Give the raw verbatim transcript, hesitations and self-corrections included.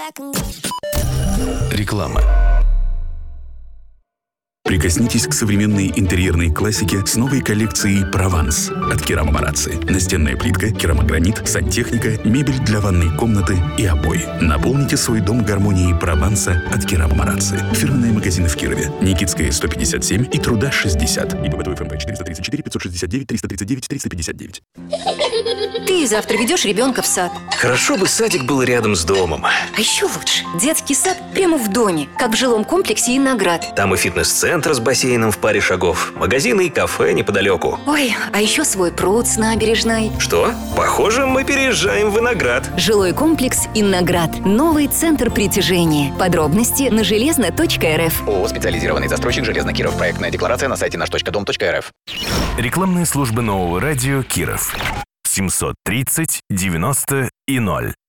Реклама. Прикоснитесь к современной интерьерной классике с новой коллекцией «Прованс» от Керама Марацци. Настенная плитка, керамогранит, сантехника, мебель для ванной комнаты и обои. Наполните свой дом гармонией Прованса от Керама Марацци. Фирменные магазины в Кирове. Никитская, сто пятьдесят семь и Труда, шестьдесят. И ПБТУ ФМП четыреста тридцать четыре пятьсот шестьдесят девять триста тридцать девять триста пятьдесят девять. Ты завтра ведешь ребенка в сад. Хорошо бы садик был рядом с домом. А еще лучше. Детский сад прямо в доме, как в жилом комплексе «Иноград». Там и фитнес-центр с бассейном в паре шагов, магазины и кафе неподалеку. Ой, а еще свой пруд с набережной. Что? Похоже, мы переезжаем в Виноград. Жилой комплекс «Иноград». Новый центр притяжения. Подробности на железно точка эр эф. ООО «Специализированный застройщик Железно Киров». Проектная декларация на сайте наш точка дом точка эр эф. Рекламные службы нового радио Киров. семьсот тридцать девяносто и ноль.